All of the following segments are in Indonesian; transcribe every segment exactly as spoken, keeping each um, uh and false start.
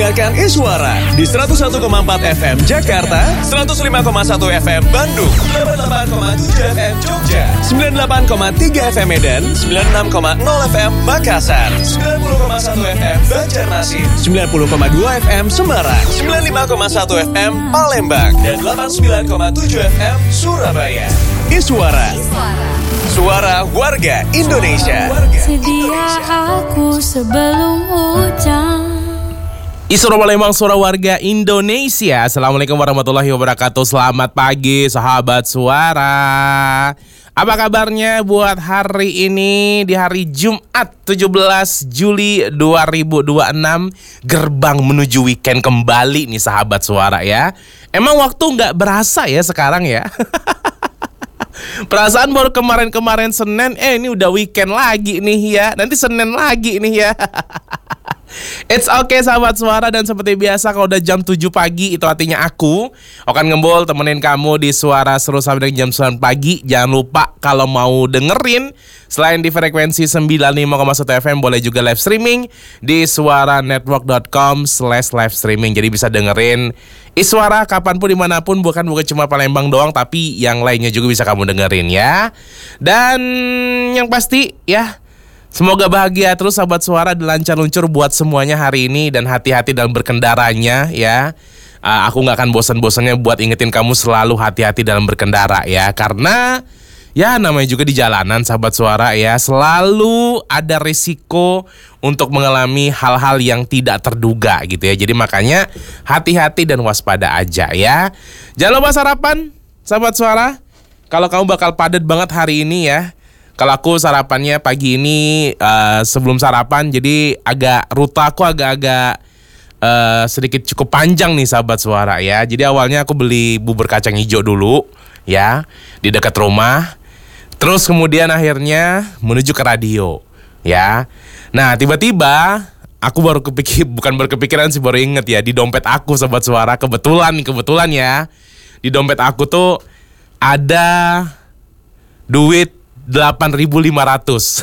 mendengarkan Iswara di seratus satu koma empat F M Jakarta, seratus lima koma satu F M Bandung, delapan puluh delapan koma tujuh F M Jogja, sembilan puluh delapan koma tiga F M Medan, sembilan puluh enam koma nol F M Makassar, sembilan puluh koma satu F M Banjarmasin, sembilan puluh koma dua F M Semarang, sembilan puluh lima koma satu F M Palembang, dan delapan puluh sembilan koma tujuh F M Surabaya. Iswara, suara warga Indonesia. Sedia aku sebelum hujan. Iswara Palembang, suara warga Indonesia. Assalamualaikum warahmatullahi wabarakatuh. Selamat pagi sahabat suara. Apa kabarnya buat hari ini di hari Jumat tujuh belas Juli dua ribu dua puluh enam? Gerbang menuju weekend kembali nih sahabat suara ya. Emang waktu gak berasa ya sekarang ya. Perasaan baru kemarin-kemarin Senin, eh ini udah weekend lagi nih ya. Nanti Senin lagi nih ya. It's okay sahabat suara, dan seperti biasa kalau udah jam tujuh pagi itu artinya aku akan ngembol temenin kamu di Suara Seru sampai jam sembilan pagi. Jangan lupa kalau mau dengerin selain di frekuensi sembilan puluh lima koma satu F M, boleh juga live streaming di suaranetwork dot com slash live streaming. Jadi bisa dengerin Iswara kapanpun dimanapun, bukan bukan cuma Palembang doang, tapi yang lainnya juga bisa kamu dengerin ya. Dan yang pasti ya, semoga bahagia terus sahabat suara dan lancar luncur buat semuanya hari ini, dan hati-hati dalam berkendaranya ya. uh, Aku gak akan bosan-bosannya buat ingetin kamu selalu hati-hati dalam berkendara ya. Karena ya namanya juga di jalanan sahabat suara ya, selalu ada risiko untuk mengalami hal-hal yang tidak terduga gitu ya. Jadi makanya hati-hati dan waspada aja ya. Jangan lupa sarapan sahabat suara. Kalau kamu bakal padat banget hari ini ya. Kalau aku sarapannya pagi ini uh, sebelum sarapan, jadi agak rute aku agak-agak uh, sedikit cukup panjang nih sahabat suara ya. Jadi awalnya aku beli bubur kacang hijau dulu ya di dekat rumah. Terus kemudian akhirnya menuju ke radio ya. Nah tiba-tiba aku baru kepikir, bukan baru kepikiran sih, baru inget ya, di dompet aku sahabat suara, kebetulan kebetulan ya, di dompet aku tuh ada duit delapan ribu lima ratus.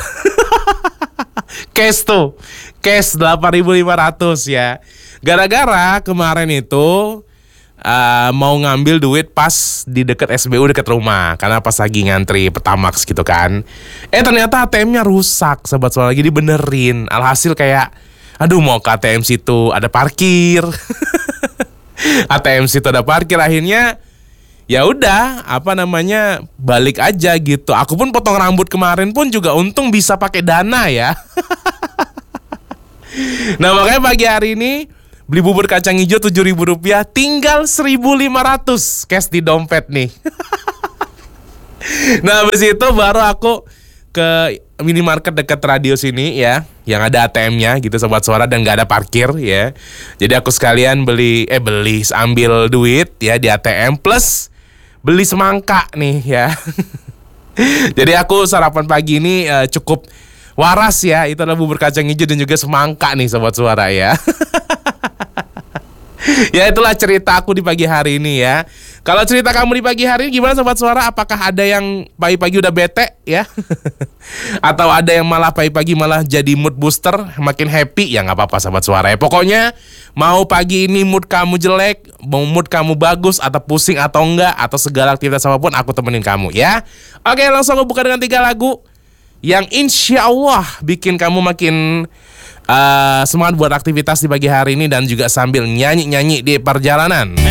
Cash tuh, cash delapan ribu lima ratus ya. Gara-gara kemarin itu uh, mau ngambil duit pas di dekat S B U dekat rumah, karena pas lagi ngantri Pertamax gitu kan. Eh ternyata A T M-nya rusak sahabat suara, lagi dibenerin. Alhasil kayak aduh mau ke A T M situ ada parkir. A T M situ ada parkir, akhirnya ya udah, apa namanya, balik aja gitu. Aku pun potong rambut kemarin pun juga untung bisa pakai Dana ya. Nah makanya pagi hari ini beli bubur kacang hijau tujuh ribu rupiah, tinggal seribu lima ratus cash di dompet nih. Nah habis itu baru aku ke minimarket dekat radio sini ya, yang ada A T M-nya gitu sobat suara, dan gak ada parkir ya. Jadi aku sekalian beli, eh beli ambil duit ya di A T M plus beli semangka nih ya. Jadi aku sarapan pagi ini uh, cukup waras ya. Itu adalah bubur kacang hijau dan juga semangka nih sobat suara ya. Ya itulah cerita aku di pagi hari ini ya. Kalau cerita kamu di pagi hari ini gimana sobat suara? Apakah ada yang pagi-pagi udah bete ya? Atau ada yang malah pagi-pagi malah jadi mood booster, makin happy? Ya gak apa-apa sobat suara ya. Pokoknya mau pagi ini mood kamu jelek, mau mood kamu bagus, atau pusing atau enggak, atau segala aktivitas apapun, aku temenin kamu ya. Oke, langsung aku buka dengan tiga lagu yang insya Allah bikin kamu makin uh, semangat buat aktivitas di pagi hari ini, dan juga sambil nyanyi-nyanyi di perjalanan.